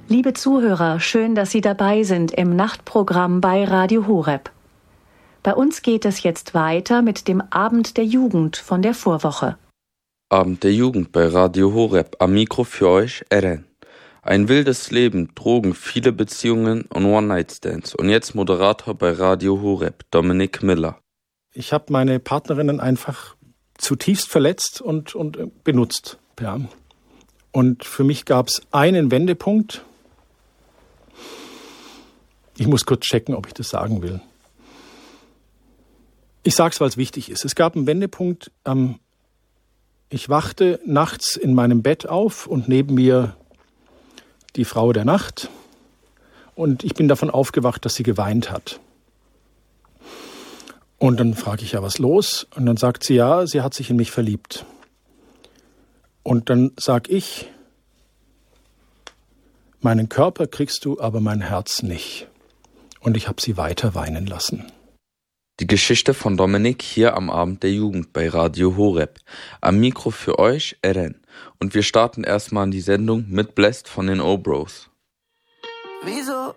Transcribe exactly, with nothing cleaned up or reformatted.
Liebe Zuhörer, schön, dass Sie dabei sind im Nachtprogramm bei Radio Horeb. Bei uns geht es jetzt weiter mit dem Abend der Jugend von der Vorwoche. Abend der Jugend bei Radio Horeb. Am Mikro für euch Eren. Ein wildes Leben, Drogen, viele Beziehungen und One-Night-Stands. Und jetzt Moderator bei Radio Horeb, Dominik Miller. Ich habe meine Partnerinnen einfach zutiefst verletzt und, und benutzt. Ja. Und für mich gab es einen Wendepunkt. Ich muss kurz checken, ob ich das sagen will. Ich sage es, weil es wichtig ist. Es gab einen Wendepunkt. Ähm, ich wachte nachts in meinem Bett auf und neben mir die Frau der Nacht. Und ich bin davon aufgewacht, dass sie geweint hat. Und dann frage ich ja, was los? Und dann sagt sie, ja, sie hat sich in mich verliebt. Und dann sage ich, meinen Körper kriegst du, aber mein Herz nicht. Und ich habe sie weiter weinen lassen. Die Geschichte von Dominik hier am Abend der Jugend bei Radio Horeb. Am Mikro für euch Eren. Und wir starten erstmal in die Sendung mit Blessed von den O-Bros. Wieso